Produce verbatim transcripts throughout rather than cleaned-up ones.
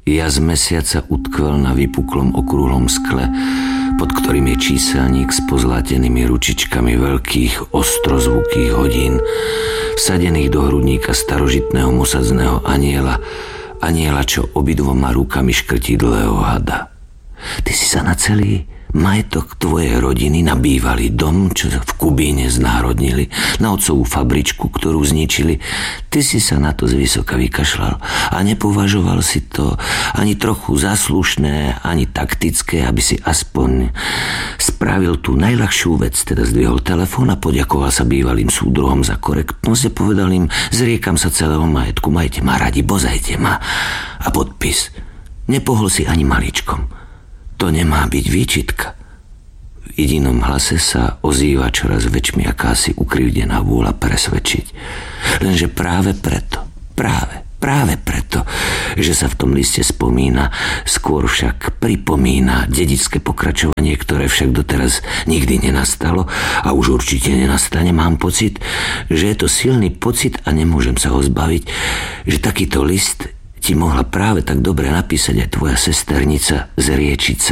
Jas mesiaca utkvel na vypuklom okrúhlom skle, pod ktorým je číselník s pozlátenými ručičkami veľkých ostrozvukých hodín, vsadených do hrudníka starožitného mosadzného aniela, aniela, čo obidvoma rukami škrtí dlhého hada. Ty si sa na celý majetok tvojej rodiny, na bývalý dom, čo v Kubíne znárodnili, na otcovú fabričku, ktorú zničili, ty si sa na to zvysoka vykašľal a nepovažoval si to ani trochu zaslušné, ani taktické, aby si aspoň spravil tú najľahšiu vec, teda zdvihol telefón a poďakoval sa bývalým súdruhom za korektnosť a povedal im: zriekam sa celého majetku, majte ma radi, bozajte ma. A podpis. Nepohol si ani maličkom. To nemá byť výčitka. V jedinom hlase sa ozýva čoraz väčšmi akási ukrivdená vôľa presvedčiť. Lenže práve preto, práve, práve preto, že sa v tom liste spomína, skôr však pripomína dedičské pokračovanie, ktoré však doteraz nikdy nenastalo a už určite nenastane, mám pocit, že je to silný pocit a nemôžem sa ho zbaviť, že takýto list ti mohla práve tak dobre napísať aj tvoja sesternica z Riečice.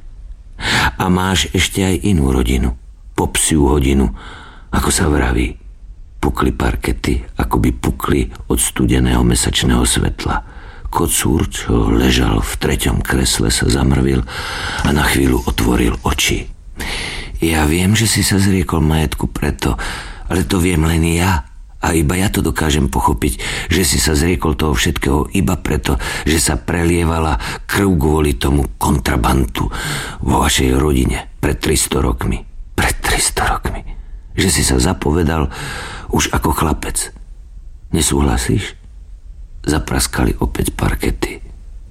A máš ešte aj inú rodinu, popsiu hodinu, ako sa vraví. Pukli parkety, ako by pukli od studeného mesačného svetla. Kocúr, čo ležal v treťom kresle, sa zamrvil a na chvíľu otvoril oči. Ja viem, že si sa zriekol majetku preto, ale to viem len ja. A iba ja to dokážem pochopiť, že si sa zriekol toho všetkého iba preto, že sa prelievala krv kvôli tomu kontrabantu vo vašej rodine pred tristo rokmi. Pred tristo rokmi. Že si sa zapovedal už ako chlapec. Nesúhlasíš? Zapraskali opäť parkety.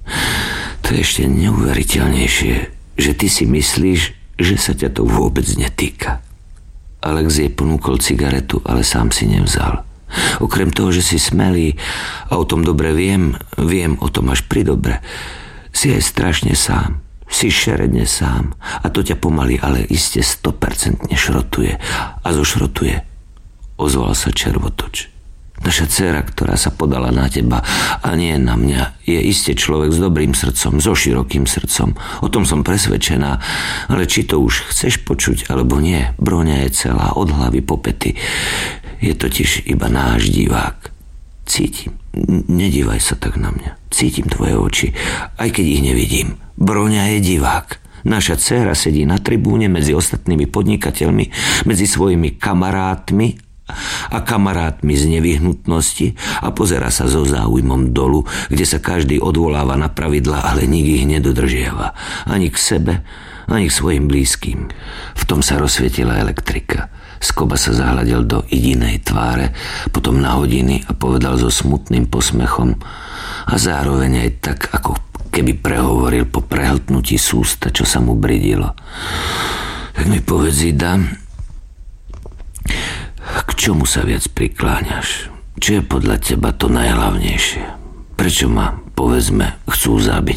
To je ešte neuveriteľnejšie, že ty si myslíš, že sa ťa to vôbec netýka. Alex jej ponúkol cigaretu, ale sám si nevzal. Okrem toho, že si smelý a o tom dobre viem, viem o tom až pridobre, si aj strašne sám. Si šeredne sám a to ťa pomaly, ale iste sto percent šrotuje. A zošrotuje. Ozval sa Červotoč. Naša dcéra, ktorá sa podala na teba a nie na mňa, je iste človek s dobrým srdcom, so širokým srdcom. O tom som presvedčená, ale či to už chceš počuť, alebo nie, Broňa je celá od hlavy po pety. Je totiž iba náš divák. Cítim. Nedívaj sa tak na mňa. Cítim tvoje oči, aj keď ich nevidím. Broňa je divák. Naša dcéra sedí na tribúne medzi ostatnými podnikateľmi, medzi svojimi kamarátmi a kamarátmi z nevyhnutnosti a pozerá sa so záujmom dolu, kde sa každý odvoláva na pravidlá, ale nik ich nedodržiava. Ani k sebe, ani k svojim blízkym. V tom sa rozsvietila elektrika. Skoba sa zahľadil do idinej tváre, potom na hodiny a povedal so smutným posmechom a zároveň aj tak, ako keby prehovoril po prehltnutí sústa, čo sa mu bridilo. Tak mi povedz, Ida, k čomu sa viac prikláňaš? Čo je podľa teba to najhlavnejšie? Prečo ma, povedzme, chcú zabiť?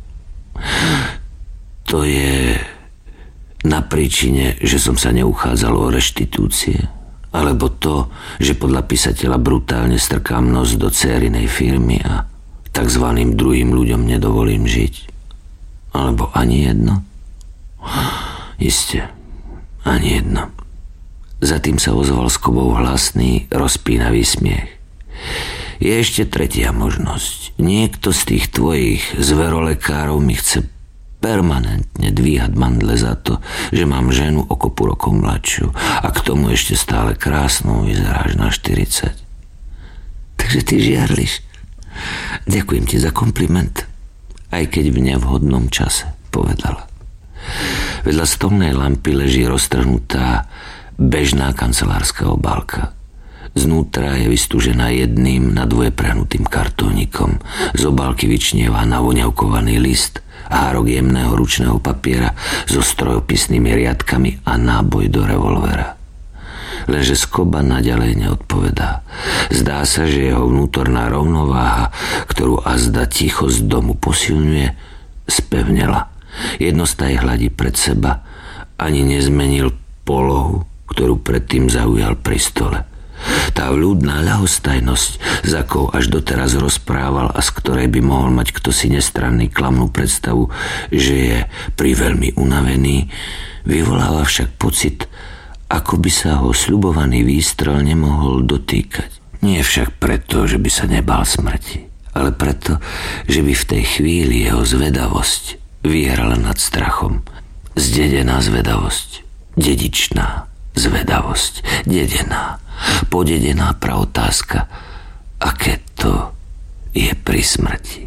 To je na príčine, že som sa neuchádzal o reštitúcie? Alebo to, že podľa písateľa brutálne strkám nos do dcérinej firmy a takzvaným druhým ľuďom nedovolím žiť? Alebo ani jedno? Isté, ani jedno. Za tým sa ozval Skobov hlasný, rozpínavý smiech. Je ešte tretia možnosť. Niekto z tých tvojich zverolekárov mi chce permanentne dvíhať mandle za to, že mám ženu o kopu rokov mladšiu a k tomu ešte stále krásnu, vyzeráš na štyridsať. Takže ty žiarliš. Ďakujem ti za kompliment, aj keď v nevhodnom čase, povedala. Vedľa stolnej lampy leží roztrhnutá bežná kancelárska obálka. Znútra je vystúžená jedným na dvoje prehnutým kartónikom. Z obálky vyčnieva navoňavkovaný list, hárok jemného ručného papiera so strojopisnými riadkami a náboj do revolvera. Lenže Skoba naďalej neodpovedá. Zdá sa, že jeho vnútorná rovnováha, ktorú azda ticho z domu posilňuje, spevnela. Jednostaj hladí pred seba, ani nezmenil polohu, ktorú predtým zaujal pri stole. Tá vľúdna ľahostajnosť, za akou až doteraz rozprával a z ktorej by mohol mať ktosi nestranný klamnú predstavu, že je priveľmi unavený, vyvoláva však pocit, ako by sa ho sľubovaný výstrel nemohol dotýkať. Nie však preto, že by sa nebal smrti, ale preto, že by v tej chvíli jeho zvedavosť vyhrala nad strachom. Zdedená zvedavosť, dedičná zvedavosť, dedená, podedená praotázka, aké to je pri smrti.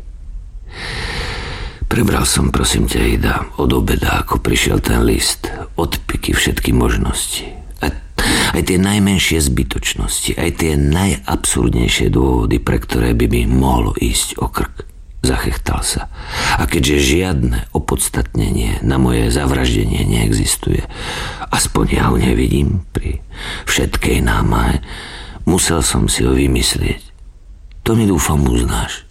Prebral som, prosím ťa, Ida, od obeda, ako prišiel ten list, odpiky všetky možnosti. Aj, aj tie najmenšie zbytočnosti, aj tie najabsurdnejšie dôvody, pre ktoré by mi mohlo ísť o krk. Zachechtal sa. A keďže žiadne opodstatnenie na moje zavraždenie neexistuje, aspoň ja ho nevidím pri všetkej námahe, musel som si ho vymyslieť. To mi dúfam uznáš.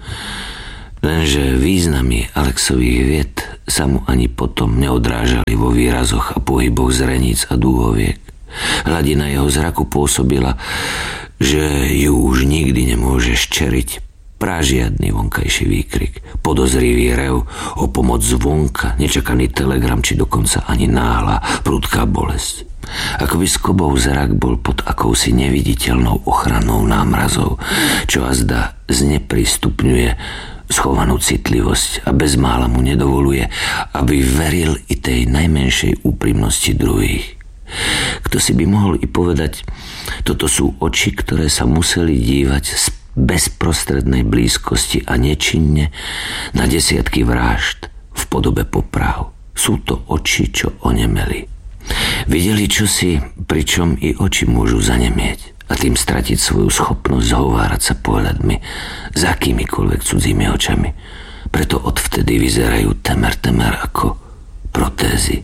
Lenže významy Alexových vied sa mu ani potom neodrážali vo výrazoch a pohyboch zreníc a dúhoviek. Hladina jeho zraku pôsobila, že ju už nikdy nemôže ščeriť pražiadny vonkajší výkrik, podozrivý rev o pomoc zvonka, nečakaný telegram, či dokonca ani náhla, prudká bolesť. Akoby Skobov zrak bol pod akousi neviditeľnou ochrannou námrazou, čo azda zneprístupňuje schovanú citlivosť a bezmála mu nedovoluje, aby veril i tej najmenšej úprimnosti druhých. Kto si by mohol i povedať, toto sú oči, ktoré sa museli dívať z bezprostrednej blízkosti a nečinne na desiatky vražd v podobe popráv. Sú to oči, čo onemeli. Videli čosi, pričom i oči môžu zanemieť a tým stratiť svoju schopnosť zhovárať sa pohľadmi s akýmikoľvek cudzími očami. Preto odvtedy vyzerajú temer temer ako protézy.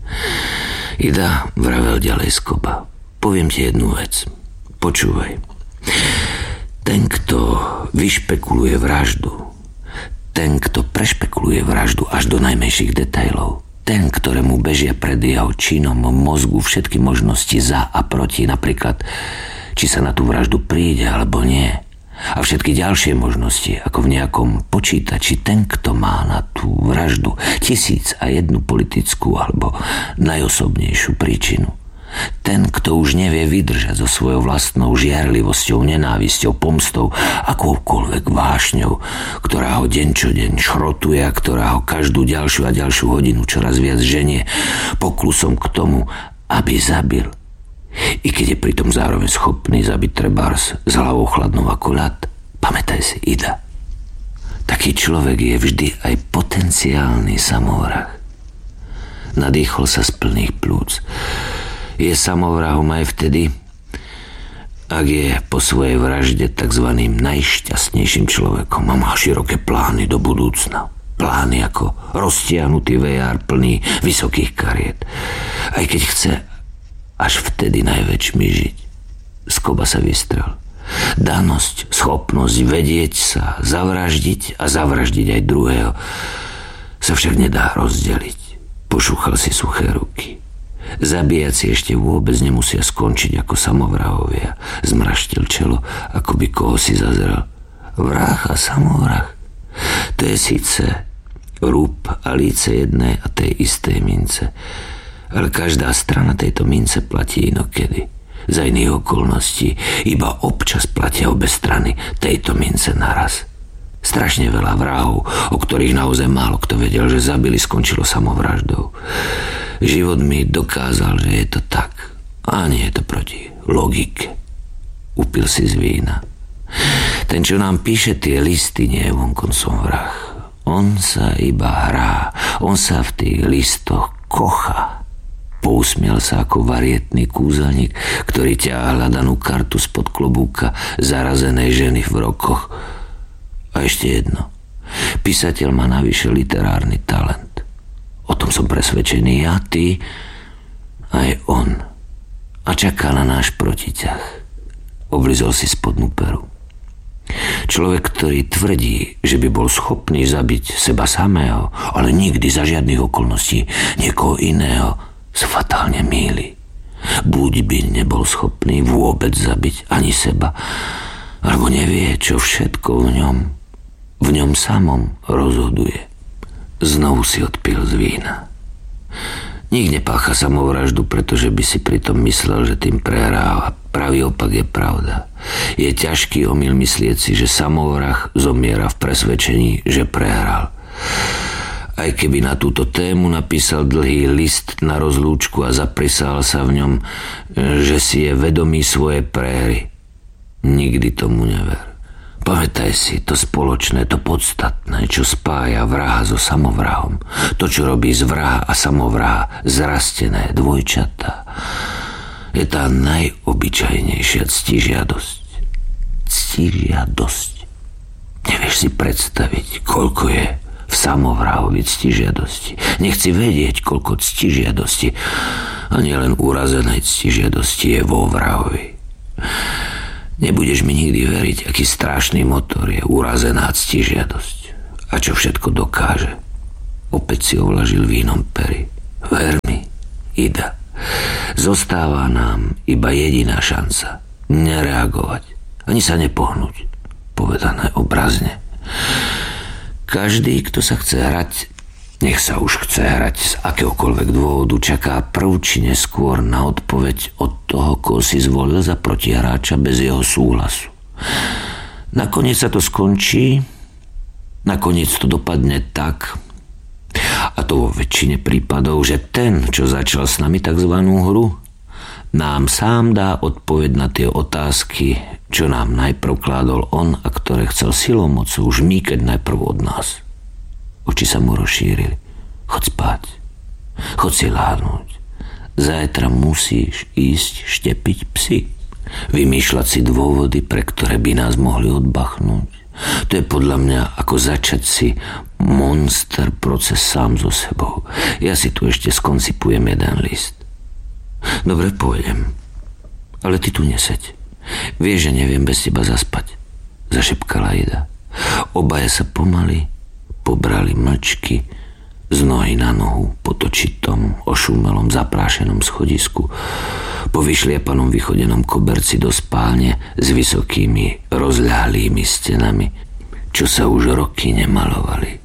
Ida, vravel ďalej Skoba, poviem ti jednu vec. Počúvaj. Ten, kto vyšpekuluje vraždu, ten, kto prešpekuluje vraždu až do najmenších detailov, ten, ktorému bežia pred jeho činom mozgu všetky možnosti za a proti, napríklad, či sa na tú vraždu príde alebo nie, a všetky ďalšie možnosti, ako v nejakom počítači, ten, kto má na tú vraždu tisíc a jednu politickú alebo najosobnejšiu príčinu. Ten, kto už nevie vydržať so svojou vlastnou žiarlivosťou, nenávisťou, pomstou, akoukoľvek vášňou, ktorá ho deň čo deň šrotuje a ktorá ho každú ďalšiu a ďalšiu hodinu čoraz viac ženie poklusom k tomu, aby zabil. I keď je pritom zároveň schopný zabiť trebárs s hlavou chladnou ako ľad. Pamätaj si, Ida. Taký človek je vždy aj potenciálny samovrah. Nadýchol sa z plných plúc. Je samovrahom aj vtedy, ak je po svojej vražde takzvaným najšťastnejším človekom a má široké plány do budúcna. Plány ako roztiahnutý vejár plný vysokých kariet. Aj keď chce až vtedy najväčšmi žiť. Skoba sa vystrel. Danosť, schopnosť vedieť sa, zavraždiť a zavraždiť aj druhého sa však nedá rozdeliť. Pošúchal si suché ruky. Zabíjaci ešte vôbec nemusia skončiť ako samovrahovia. Zmraštil čelo, ako by koho si zazrel. Vrah a samovrah. To je síce rúb a líce jednej a tej istej mince. Ale každá strana tejto mince platí inokedy. Za iných okolností iba občas platia obe strany tejto mince naraz. Strašne veľa vrahov, o ktorých naozaj málo kto vedel, že zabili, skončilo samovraždou. Život mi dokázal, že je to tak. A nie je to proti logike. Upil si z vína. Ten, čo nám píše tie listy, nie je vonkoncom vrah. On sa iba hrá. On sa v tých listoch kochá. Pousmiel sa ako varietný kúzelník, ktorý ťahá hľadanú kartu spod klobúka zarazenej ženy v rokoch. A ešte jedno. Písateľ má navyše literárny talent. O tom som presvedčený ja, ty, aj on. A čaká na náš protiťah. Oblizol si spodnú peru. Človek, ktorý tvrdí, že by bol schopný zabiť seba samého, ale nikdy za žiadnych okolností niekoho iného, sa fatálne mýli. Buď by nebol schopný vôbec zabiť ani seba, alebo nevie, čo všetko v ňom, v ňom samom rozhoduje. Znovu si odpil z vína. Nik nepácha samovraždu, pretože by si pritom myslel, že tým prehráva. Pravý opak je pravda. Je ťažký omyl myslieť si, že samovrah zomiera v presvedčení, že prehral. Aj keby na túto tému napísal dlhý list na rozlúčku a zaprisál sa v ňom, že si je vedomý svoje prehry. Nikdy tomu never. Pamätaj si to spoločné, to podstatné, čo spája vraha so samovrahom. To, čo robí z vraha a samovraha zrastené dvojčatá, je tá najobyčajnejšia ctižiadosť. Ctižiadosť. Nevieš si predstaviť, koľko je v samovrahovi ctižiadosti. Nechci vedieť, koľko ctižiadosti a nielen urazenej ctižiadosti je vo vrahovi. Nebudeš mi nikdy veriť, aký strašný motor je urazená ctižiadosť a čo všetko dokáže. Opäť si ovlažil vínom pery. Ver mi, Ida, zostáva nám iba jediná šanca. Nereagovať, ani sa nepohnúť. Povedané obrazne. Každý, kto sa chce hrať, nech sa už chce hrať z akéhokoľvek dôvodu, čaká prv či neskôr na odpoveď od toho, koho si zvolil za protihráča bez jeho súhlasu. Nakoniec sa to skončí, nakoniec to dopadne tak, a to vo väčšine prípadov, že ten, čo začal s nami takzvanú hru, nám sám dá odpoveď na tie otázky, čo nám najprv kládol on a ktoré chcel silou mocou žmýkať najprv od nás. Oči sa mu rozšírili. Chod spať. Chod si láhnuť. Zajtra musíš ísť štepiť psy. Vymýšľať si dôvody, pre ktoré by nás mohli odbachnúť. To je podľa mňa ako začať si monster proces sám so sebou. Ja si tu ešte skoncipujem jeden list. Dobre, pôjdem. Ale ty tu neseď. Vieš, že neviem bez teba zaspať. Zašepkala Ida. Obaja sa pomaly pobrali mlčky z nohy na nohu po točitom, ošumelom, zaprášenom schodisku, po vyšliepanom vychodenom koberci do spálne s vysokými, rozľahlými stenami, čo sa už roky nemalovali.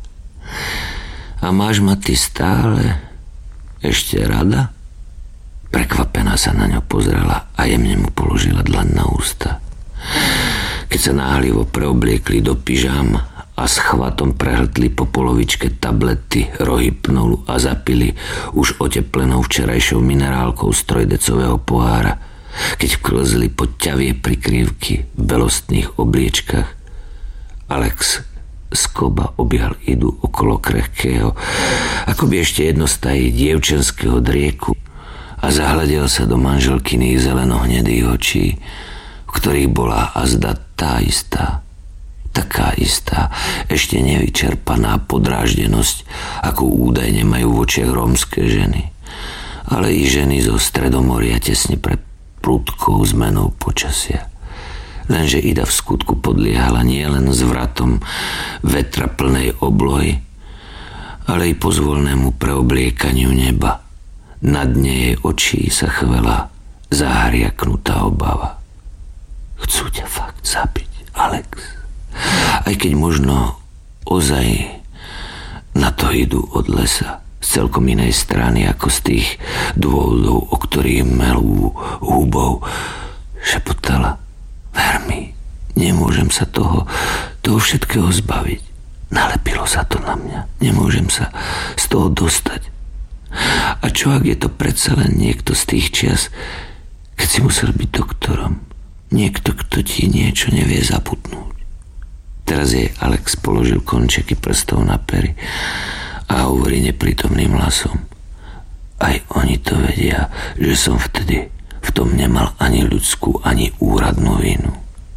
A máš ma ty stále ešte rada? Prekvapená sa na ňo pozrela a jemne mu položila dlaň na ústa. Keď sa náhlivo preobliekli do pyžám a s chvatom prehltli po polovičke tablety, rohypnolu a zapili už oteplenou včerajšou minerálkou z trojdecového pohára, keď vklzli pod ťavie prikrývky v belostných obliečkach, Alex skoba objal Idu okolo krehkého, ako by ešte jedno stají dievčenského drieku, a zahľadel sa do manželkyných zelenohnedých očí, v ktorých bola azda tá istá, taká istá, ešte nevyčerpaná podráždenosť, ako údajne majú v očiach rómske ženy, ale i ženy zo Stredomoria tesne pred prudkou zmenou počasia. Lenže Ida v skutku podliehala nielen zvratom vetra plnej oblohy, ale i pozvolnému preobliekaniu neba. Na dne jej očí sa chvela zahriaknutá obava. Chcú ťa fakt zabiť, Alex. Aj keď možno ozaj na to idú od lesa z celkom inej strany ako z tých dôvodov, o ktorých melú húbou šepotala. Ver mi, nemôžem sa toho, toho všetkého zbaviť. Nalepilo sa to na mňa. Nemôžem sa z toho dostať. A čo ak je to predsa len niekto z tých čias, keď si musel byť doktorom? Niekto, kto ti niečo nevie zaputnúť. Teraz jej Alex položil končeky prstov na pery a hovorí neprítomným hlasom. Aj oni to vedia, že som vtedy v tom nemal ani ľudskú, ani úradnú vinu.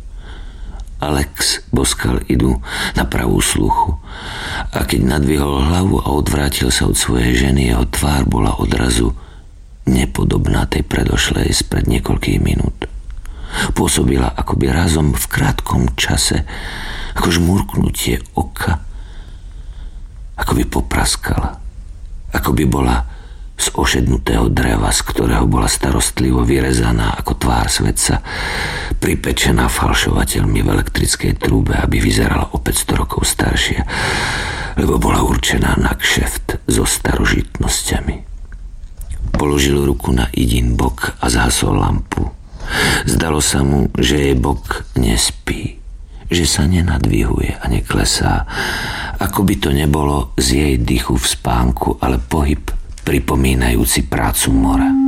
Alex boskal Idu na pravú sluchu a keď nadvihol hlavu a odvrátil sa od svojej ženy, jeho tvár bola odrazu nepodobná tej predošlej spred niekoľkých minút. Pôsobila akoby razom v krátkom čase, ako žmurknutie oka, akoby popraskala, akoby bola z ošednutého dreva, z ktorého bola starostlivo vyrezaná ako tvár svetca, pripečená falšovateľmi v elektrickej trúbe, aby vyzerala o päťsto rokov staršia, lebo bola určená na kšeft so starožitnosťami. Položil ruku na Idin bok a zhasol lampu. Zdalo sa mu, že jej bok nespí, že sa nenadvihuje a neklesá, ako by to nebolo z jej dychu v spánku, ale pohyb pripomínajúci prácu mora.